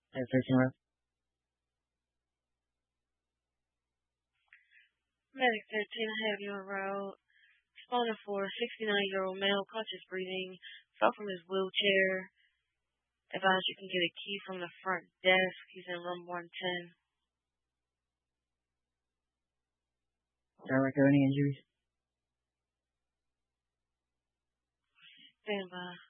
At 13 Road. Medic 13, I have you en route. Responding for a 69-year-old male, conscious breathing, fell from his wheelchair. Advise you can get a key from the front desk. He's in room 110. Director, any injuries? Stand by.